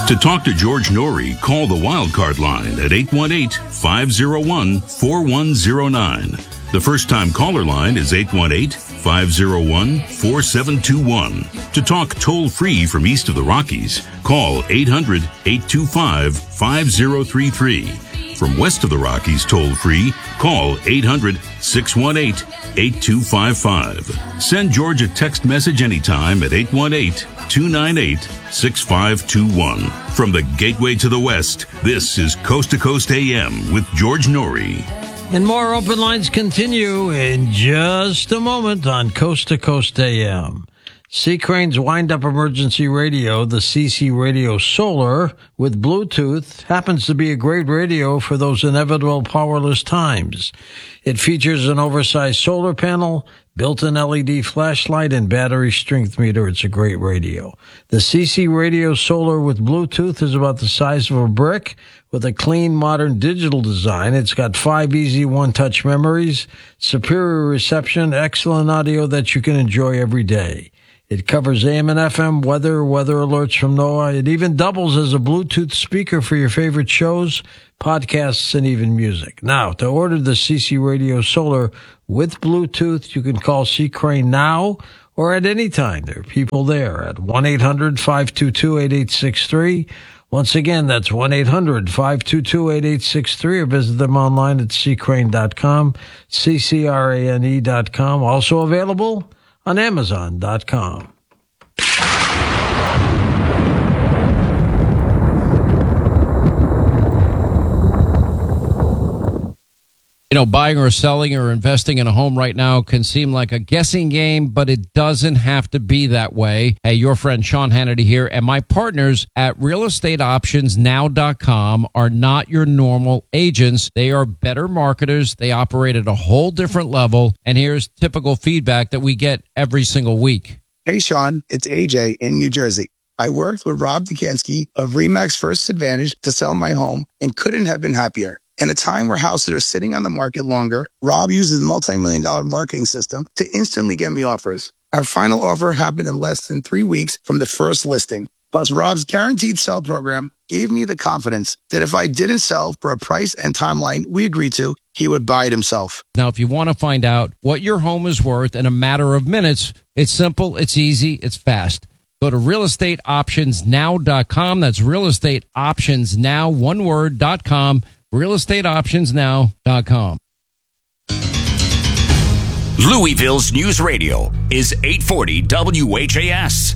To talk to George Norrie, call the Wildcard line at 818-501-4109. The first-time caller line is 818-501-4721. To talk toll-free from east of the Rockies, call 800-825-5033. From west of the Rockies toll-free, call 800-618-8255. Send George a text message anytime at 818-298-6521. From the gateway to the west, this is Coast to Coast AM with George Norrie. And more open lines continue in just a moment on Coast to Coast AM. Sea Crane's wind-up emergency radio, the CC Radio Solar with Bluetooth, happens to be a great radio for those inevitable powerless times. It features an oversized solar panel, built-in LED flashlight, and battery strength meter. It's a great radio. The CC Radio Solar with Bluetooth is about the size of a brick with a clean, modern digital design. It's got 5 easy one-touch memories, superior reception, excellent audio that you can enjoy every day. It covers AM and FM, weather alerts from NOAA. It even doubles as a Bluetooth speaker for your favorite shows, podcasts, and even music. Now, to order the CC Radio Solar with Bluetooth, you can call Sea Crane now or at any time. There are people there at 1-800-522-8863. Once again, that's 1-800-522-8863, or visit them online at seacrane.com, ccrane.com. Also available on Amazon.com. You know, buying or selling or investing in a home right now can seem like a guessing game, but it doesn't have to be that way. Hey, your friend Sean Hannity here, and my partners at realestateoptionsnow.com are not your normal agents. They are better marketers. They operate at a whole different level, and here's typical feedback that we get every single week. Hey, Sean, it's AJ in New Jersey. I worked with Rob Dukansky of RE/MAX First Advantage to sell my home and couldn't have been happier. In a time where houses are sitting on the market longer, Rob uses a multi-million-dollar marketing system to instantly get me offers. Our final offer happened in less than 3 weeks from the first listing. Plus, Rob's guaranteed sell program gave me the confidence that if I didn't sell for a price and timeline we agreed to, he would buy it himself. Now, if you want to find out what your home is worth in a matter of minutes, it's simple, it's easy, it's fast. Go to realestateoptionsnow.com. That's realestateoptionsnow, one word.com. realestateoptionsnow.com. Louisville's News Radio is 840 WHAS.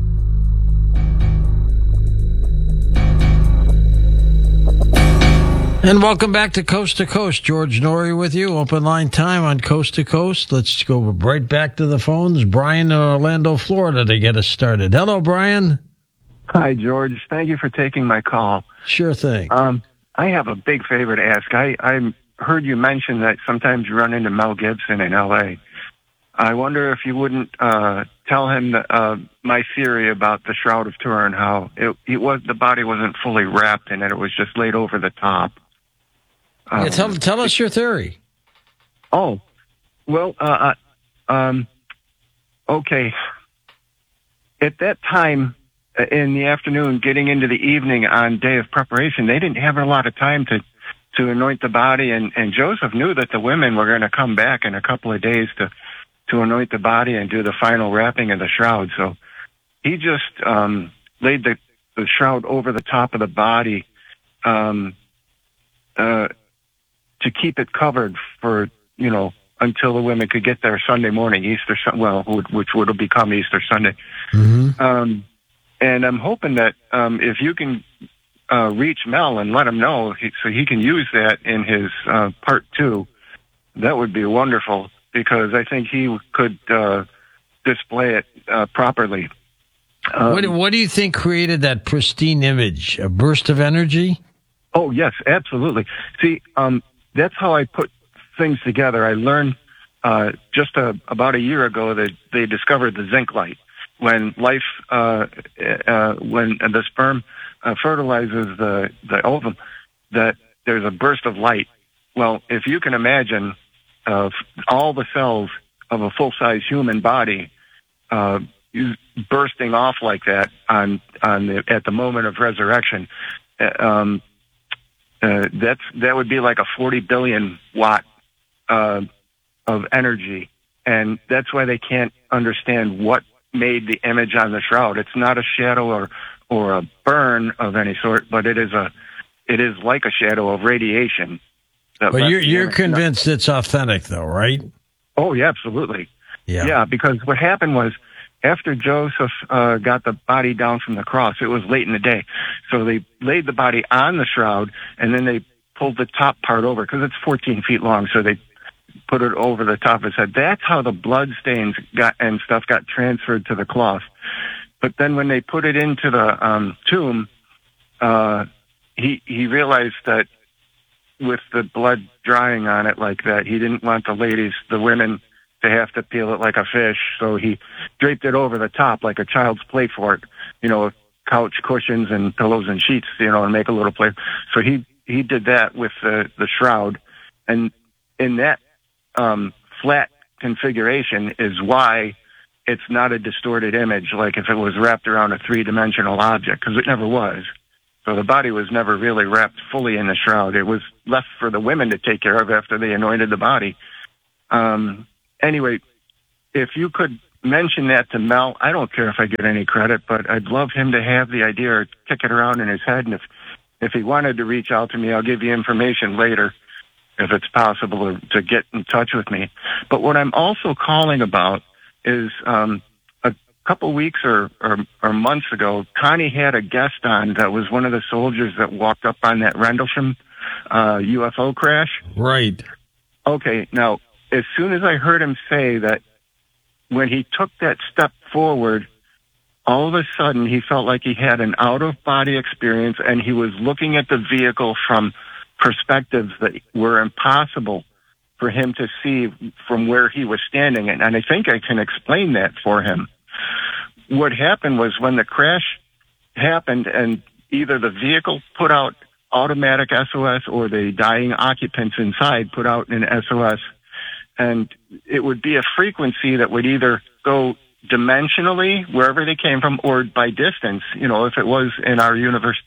And welcome back to Coast. George Norrie with you. Open line time on Coast to Coast. Let's go right back to the phones. Brian in Orlando, Florida, to get us started. Hello, Brian. Hi, George. Thank you for taking my call. Sure thing. I have a big favor to ask. I heard you mention that sometimes you run into Mel Gibson in L.A. I wonder if you wouldn't tell him my theory about the Shroud of Turin, how the body wasn't fully wrapped in it. It was just laid over the top. Tell us your theory. Oh, well, okay. At that time in the afternoon, getting into the evening on day of preparation, they didn't have a lot of time to anoint the body. And Joseph knew that the women were going to come back in a couple of days to anoint the body and do the final wrapping of the shroud. So he just laid the shroud over the top of the body to keep it covered for, until the women could get there Sunday morning, which would become Easter Sunday. Mm-hmm. And I'm hoping that if you can reach Mel and let him know so he can use that in his part 2, that would be wonderful, because I think he could display it properly. What do you think created that pristine image? A burst of energy? Oh, yes, absolutely. See, that's how I put things together. I learned just about a year ago that they discovered the zinc light. When when the sperm fertilizes the ovum, that there's a burst of light. Well, if you can imagine all the cells of a full-size human body, bursting off like that at the moment of resurrection. That would be like a 40 billion watt of energy, and that's why they can't understand what made the image on the shroud. It's not a shadow or a burn of any sort, but it is like a shadow of radiation. But you're convinced it's authentic, though, right? Oh, yeah, absolutely. Yeah, because what happened was, after Joseph got the body down from the cross, it was late in the day. So they laid the body on the shroud, and then they pulled the top part over, because it's 14 feet long, so they put it over the top of his head. That's how the blood stains got transferred to the cloth. But then when they put it into the tomb, he realized that with the blood drying on it like that, he didn't want the women, to have to peel it like a fish. So he draped it over the top like a child's play fort, couch cushions and pillows and sheets, and make a little play. So he did that with the shroud. And in that flat configuration is why it's not a distorted image, like if it was wrapped around a three-dimensional object, because it never was. So the body was never really wrapped fully in the shroud. It was left for the women to take care of after they anointed the body. Anyway, if you could mention that to Mel, I don't care if I get any credit, but I'd love him to have the idea or kick it around in his head. And if he wanted to reach out to me, I'll give you information later, if it's possible to get in touch with me. But what I'm also calling about is a couple weeks or months ago, Connie had a guest on that was one of the soldiers that walked up on that Rendlesham UFO crash. Right. Okay, now, as soon as I heard him say that when he took that step forward, all of a sudden he felt like he had an out-of-body experience, and he was looking at the vehicle from perspectives that were impossible for him to see from where he was standing. And I think I can explain that for him. What happened was, when the crash happened and either the vehicle put out automatic SOS or the dying occupants inside put out an SOS, and it would be a frequency that would either go dimensionally, wherever they came from, or by distance, if it was in our universe.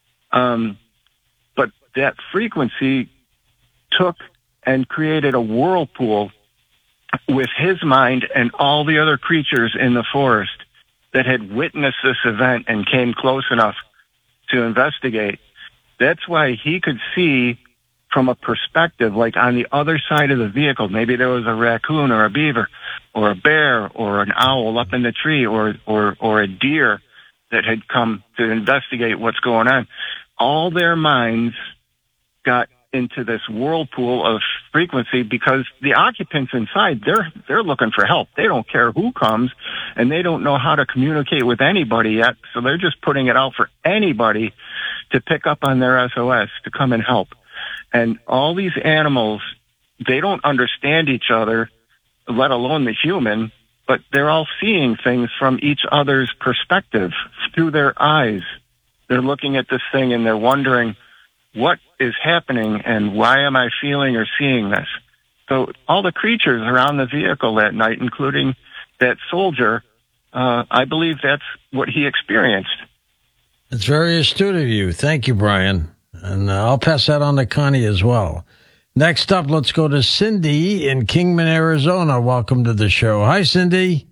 But that frequency took and created a whirlpool with his mind and all the other creatures in the forest that had witnessed this event and came close enough to investigate. That's why he could see from a perspective, like on the other side of the vehicle. Maybe there was a raccoon or a beaver or a bear or an owl up in the tree or a deer that had come to investigate what's going on. All their minds got into this whirlpool of frequency because the occupants inside, they're looking for help. They don't care who comes, and they don't know how to communicate with anybody yet. So they're just putting it out for anybody to pick up on their SOS to come and help. And all these animals, they don't understand each other, let alone the human, but they're all seeing things from each other's perspective through their eyes. They're looking at this thing and they're wondering, what is happening and why am I feeling or seeing this? So all the creatures around the vehicle that night, including that soldier, I believe that's what he experienced. It's very astute of you. Thank you, Brian. And I'll pass that on to Connie as well. Next up, let's go to Cindy in Kingman, Arizona. Welcome to the show. Hi, Cindy.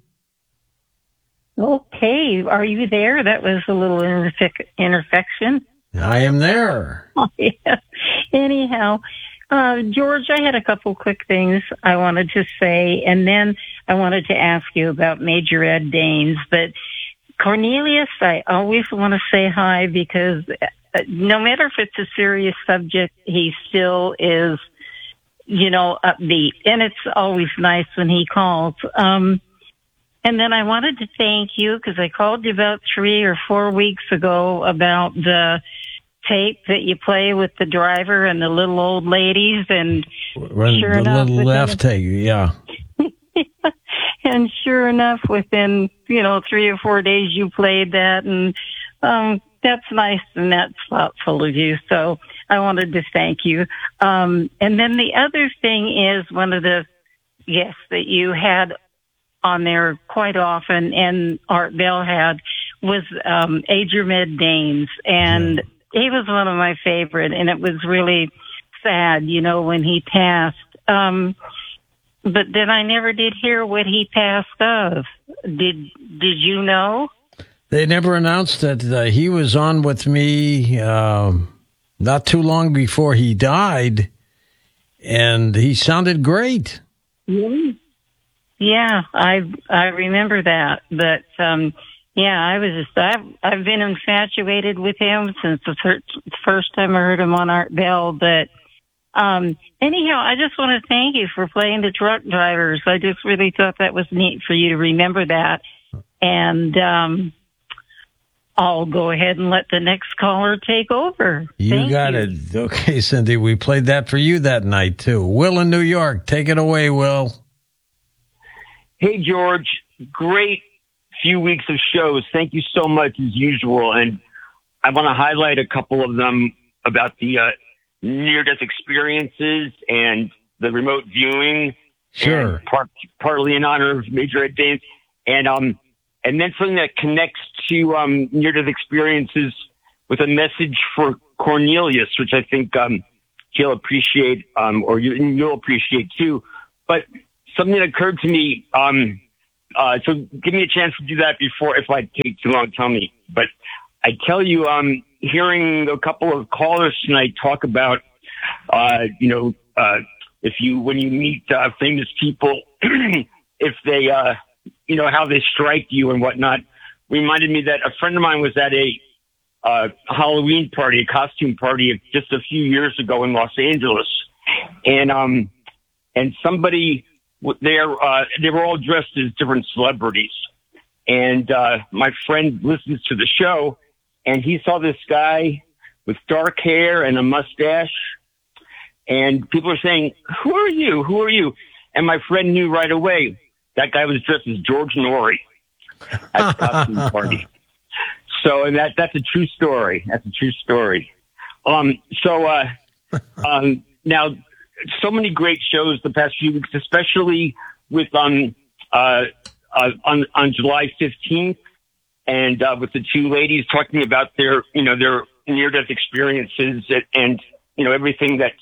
Okay. Are you there? That was a little interfection. I am there. Oh, yeah. Anyhow, George, I had a couple quick things I wanted to say, and then I wanted to ask you about Major Ed Danes. But Cornelius, I always want to say hi because no matter if it's a serious subject, he still is, upbeat. And it's always nice when he calls. And then I wanted to thank you because I called you about 3 or 4 weeks ago about the tape that you play with the driver and the little old ladies. And sure the enough, little left tape, yeah. And sure enough, within, 3 or 4 days, you played that. And that's nice and that's thoughtful of you. So I wanted to thank you. And then the other thing is one of the guests that you had on there quite often, and Art Bell had, was Adrian Daines, and he was one of my favorite, and it was really sad, when he passed. But then I never did hear what he passed of. Did you know? They never announced that. He was on with me not too long before he died, and he sounded great. Really? Yeah, I remember that. But I've been infatuated with him since the first time I heard him on Art Bell. But anyhow, I just want to thank you for playing the truck drivers. I just really thought that was neat for you to remember that. And I'll go ahead and let the next caller take over. You got it. Okay, Cindy, we played that for you that night, too. Will in New York. Take it away, Will. Hey, George. Great few weeks of shows. Thank you so much, as usual. And I want to highlight a couple of them about the near-death experiences and the remote viewing. Sure. Partly in honor of Major Ed Daines. And then something that connects to near-death experiences with a message for Cornelius, which I think he'll appreciate, or you'll appreciate too. But something that occurred to me, so give me a chance to do that if I take too long, tell me. But I tell you, hearing a couple of callers tonight talk about, when you meet famous people, if they, how they strike you and whatnot, reminded me that a friend of mine was at a Halloween party, a costume party just a few years ago in Los Angeles. And somebody there, they were all dressed as different celebrities. And my friend listens to the show, and he saw this guy with dark hair and a mustache. And people are saying, "Who are you? Who are you?" And my friend knew right away that guy was dressed as George Norrie at the costume party. So, and that's a true story. That's a true story. Now, so many great shows the past few weeks, especially with on July 15th, and with the two ladies talking about their near-death experiences and everything that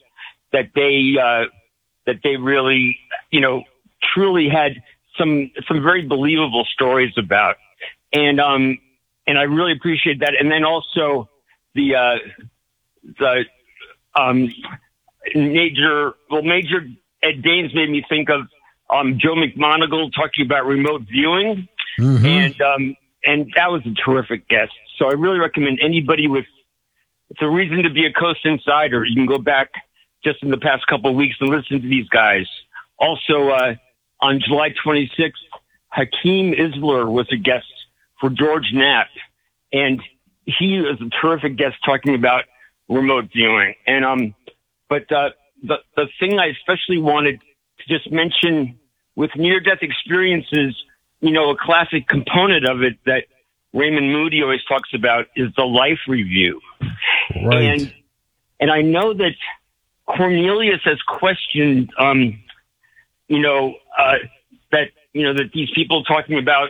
they really truly had some very believable stories about, and I really appreciate that. And then also the Major Ed Daines made me think of Joe McMoneagle talking about remote viewing, and that was a terrific guest. So I really recommend anybody it's a reason to be a Coast Insider. You can go back just in the past couple of weeks and listen to these guys. Also, on July 26th, Hakeem Isler was a guest for George Knapp, and he was a terrific guest talking about remote viewing. And but the thing I especially wanted to just mention with near-death experiences, a classic component of it that Raymond Moody always talks about is the life review. Right. And I know that Cornelius has questioned, that these people talking about,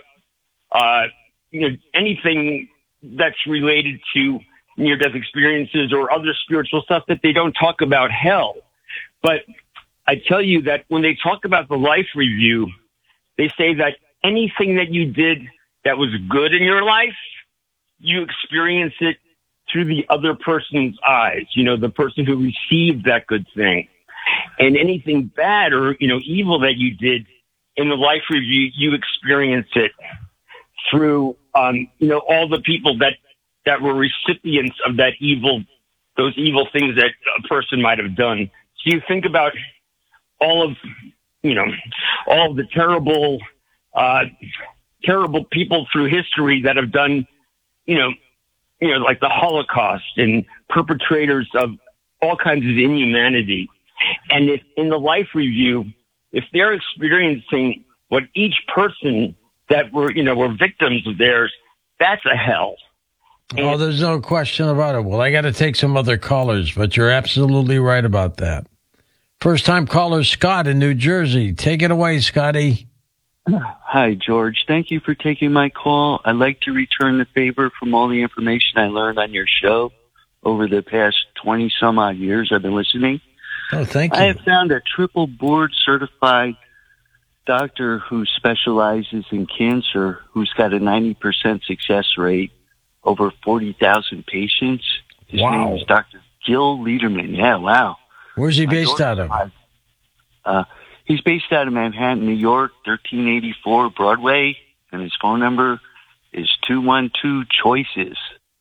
anything that's related to near-death experiences or other spiritual stuff, that they don't talk about hell. But I tell you that when they talk about the life review, they say that anything that you did that was good in your life, you experience it through the other person's eyes, the person who received that good thing. And anything bad or, evil that you did in the life review, you experience it through, all the people that were recipients of those evil things that a person might have done. So you think about all of the terrible people through history that have done, like the Holocaust and perpetrators of all kinds of inhumanity. And if in the life review, if they're experiencing what each person that were victims of theirs, that's a hell. Oh, there's no question about it. Well, I got to take some other callers, but you're absolutely right about that. First time caller Scott in New Jersey. Take it away, Scotty. Hi, George. Thank you for taking my call. I'd like to return the favor from all the information I learned on your show over the past 20-some-odd years I've been listening. Oh, thank you. I have found a triple board certified doctor who specializes in cancer, who's got a 90% success rate, over 40,000 patients. His name is Dr. Gil Lederman. Yeah, wow. Where's he based out of? He's based out of Manhattan, New York, 1384 Broadway, and his phone number is 212-CHOICES.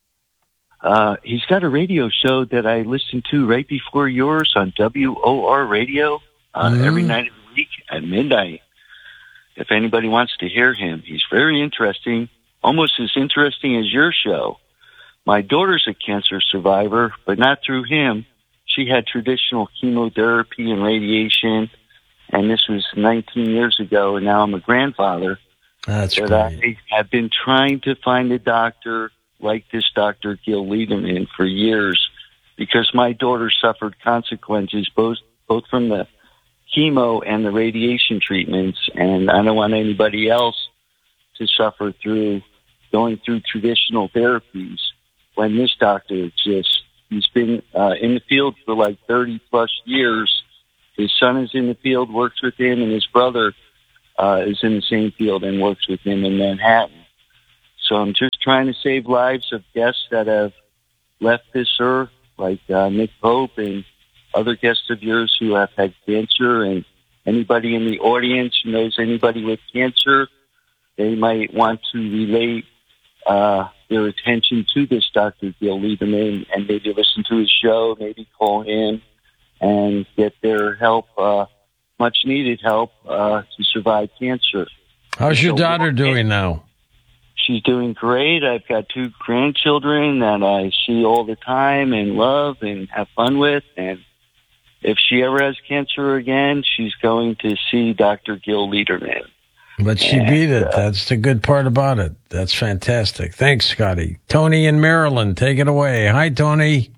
He's got a radio show that I listen to right before yours on WOR Radio every night of the week at midnight. If anybody wants to hear him, he's very interesting, almost as interesting as your show. My daughter's a cancer survivor, but not through him. She had traditional chemotherapy and radiation, and this was 19 years ago, and now I'm a grandfather. That's great. I have been trying to find a doctor like this Dr. Gil Lederman for years because my daughter suffered consequences both from the chemo and the radiation treatments, and I don't want anybody else to suffer through going through traditional therapies when this doctor he's been in the field for like 30 plus years. His son is in the field, works with him, and his brother is in the same field and works with him in Manhattan. So I'm just trying to save lives of guests that have left this earth, like Nick Pope and other guests of yours who have had cancer, and anybody in the audience who knows anybody with cancer, they might want to relate their attention to this Dr. Gil Lederman and maybe listen to his show, maybe call him and get their help, much needed help, to survive cancer. How's your daughter doing now? She's doing great. I've got 2 grandchildren that I see all the time and love and have fun with. And if she ever has cancer again, she's going to see Dr. Gil Lederman. But she beat it. That's the good part about it. That's fantastic. Thanks, Scotty. Tony in Maryland, take it away. Hi, Tony.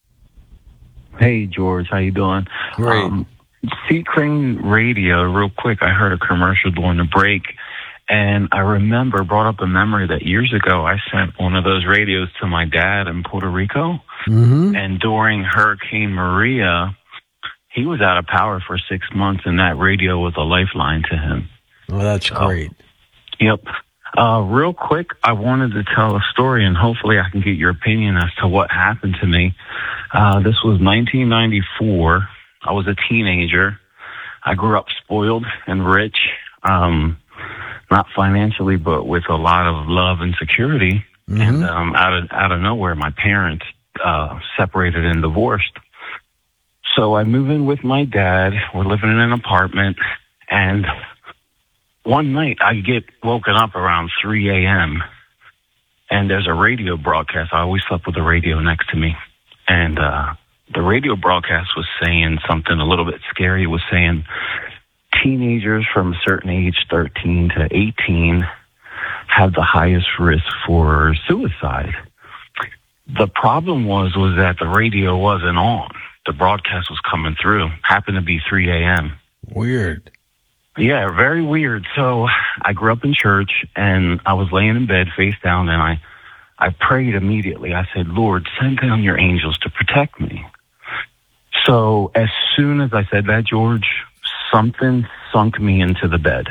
Hey, George. How you doing? Great. C. Crane Radio, real quick, I heard a commercial during the break, and I brought up a memory that years ago I sent one of those radios to my dad in Puerto Rico, and during Hurricane Maria, he was out of power for 6 months, and that radio was a lifeline to him. Well, that's great. Yep. Real quick, I wanted to tell a story, and hopefully I can get your opinion as to what happened to me. This was 1994. I was a teenager. I grew up spoiled and rich, not financially, but with a lot of love and security. And out of nowhere, my parents separated and divorced. So I move in with my dad. We're living in an apartment, and one night I get woken up around 3 a.m. and there's a radio broadcast. I always slept with the radio next to me. And the radio broadcast was saying something a little bit scary. It was saying teenagers from a certain age, 13 to 18, have the highest risk for suicide. The problem was that the radio wasn't on. The broadcast was coming through. Happened to be 3 a.m. Weird. Yeah, very weird. So I grew up in church, and I was laying in bed face down, and I prayed immediately. I said, Lord, send down your angels to protect me. So as soon as I said that, George, something sunk me into the bed.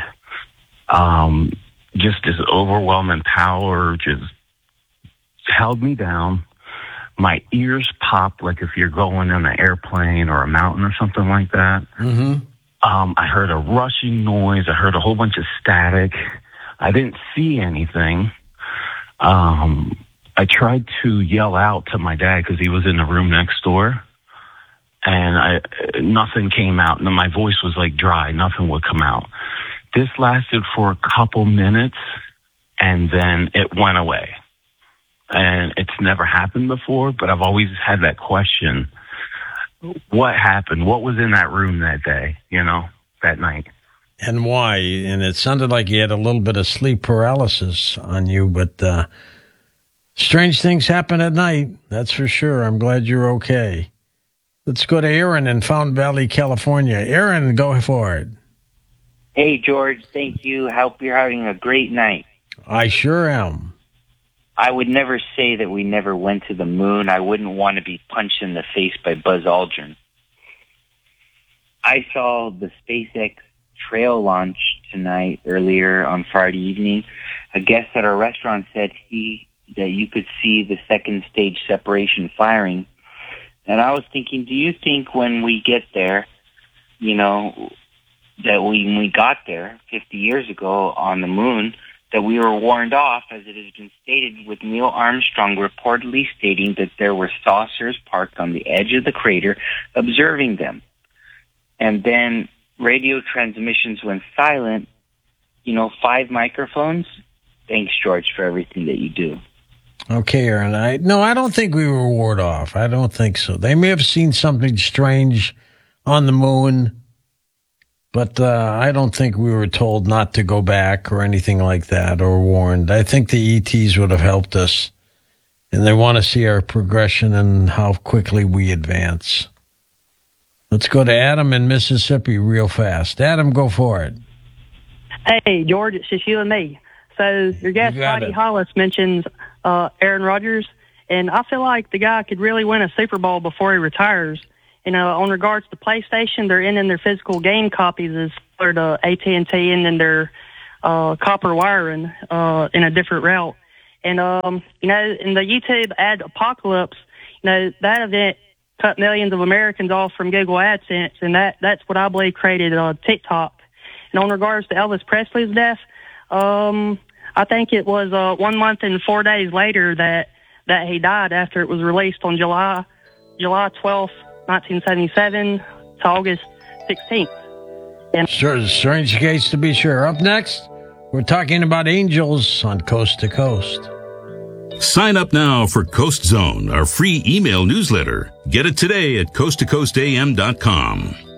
Just this overwhelming power just held me down. My ears popped like if you're going on an airplane or a mountain or something like that. I heard a rushing noise. I heard a whole bunch of static. I didn't see anything. I tried to yell out to my dad because he was in the room next door, and nothing came out. And my voice was like dry. Nothing would come out. This lasted for a couple minutes, and then it went away. And it's never happened before, but I've always had that question. What happened? What was in that room that day, that night? And why? And it sounded like you had a little bit of sleep paralysis on you, but strange things happen at night, that's for sure. I'm glad you're okay. Let's go to Aaron in Fountain Valley, California. Aaron, go for it. Hey, George, thank you. Hope you're having a great night. I sure am. I would never say that we never went to the moon. I wouldn't want to be punched in the face by Buzz Aldrin. I saw the SpaceX trail launch tonight, earlier on Friday evening. A guest at our restaurant said that you could see the second stage separation firing. And I was thinking, do you think when we get there, that when we got there 50 years ago on the moon, that we were warned off, as it has been stated, with Neil Armstrong reportedly stating that there were saucers parked on the edge of the crater observing them. And then radio transmissions went silent, 5 microphones. Thanks, George, for everything that you do. Okay, Aaron. I don't think we were warned off. I don't think so. They may have seen something strange on the moon, but I don't think we were told not to go back or anything like that, or warned. I think the ETs would have helped us, and they want to see our progression and how quickly we advance. Let's go to Adam in Mississippi real fast. Adam, go for it. Hey, George, it's just you and me. So your guest, Buddy Hollis, mentions Aaron Rodgers, and I feel like the guy could really win a Super Bowl before he retires. On regards to PlayStation, they're ending their physical game copies as for the AT&T ending their copper wiring in a different route. And, in the YouTube ad Apocalypse, that event cut millions of Americans off from Google AdSense, and that's what I believe created TikTok. And on regards to Elvis Presley's death, I think it was 1 month and 4 days later that he died, after it was released on July 12th, 1977 to August 16th. And sure, strange case to be sure. Up next, we're talking about angels on Coast to Coast. Sign up now for Coast Zone, our free email newsletter. Get it today at coasttocoastam.com.